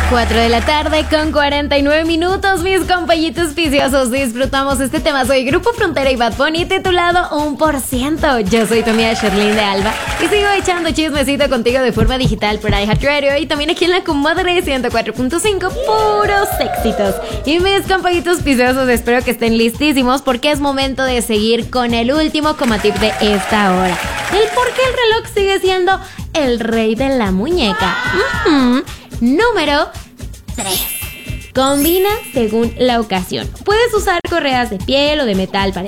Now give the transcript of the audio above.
4 de la tarde con 49 minutos, mis compañitos viciosos. Disfrutamos este tema. Soy Grupo Frontera y Bad Bunny, titulado 1%. Yo soy tu amiga Sherlyn de Alba y sigo echando chismecito contigo de forma digital por iHeartRadio y también aquí en la comadre 104.5, puros éxitos. Y mis compañitos viciosos, espero que estén listísimos porque es momento de seguir con el último comatip de esta hora. El por qué el reloj sigue siendo el rey de la muñeca. Número 3. Combina según la ocasión. Puedes usar correas de piel o de metal para